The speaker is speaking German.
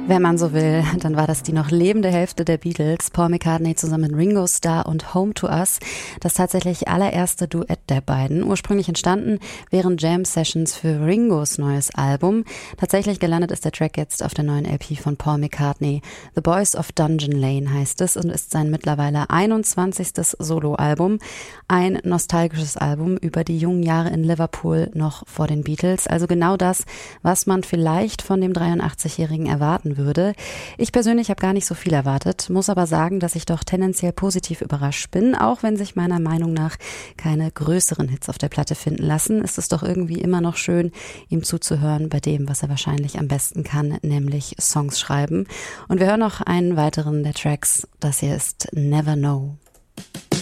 Wenn man so will, dann war das die noch lebende Hälfte der Beatles, Paul McCartney zusammen mit Ringo Starr und Home to Us, das tatsächlich allererste Duett der beiden, ursprünglich entstanden während Jam-Sessions für Ringos neues Album. Tatsächlich gelandet ist der Track jetzt auf der neuen LP von Paul McCartney. The Boys of Dungeon Lane heißt es und ist sein mittlerweile 21. Soloalbum. Ein nostalgisches Album über die jungen Jahre in Liverpool noch vor den Beatles, also genau das, was man vielleicht von dem 83-Jährigen erwarten würde. Ich persönlich habe gar nicht so viel erwartet, muss aber sagen, dass ich doch tendenziell positiv überrascht bin, auch wenn sich meiner Meinung nach keine größeren Hits auf der Platte finden lassen, ist es doch irgendwie immer noch schön, ihm zuzuhören bei dem, was er wahrscheinlich am besten kann, nämlich Songs schreiben. Und wir hören noch einen weiteren der Tracks. Das hier ist Never Know.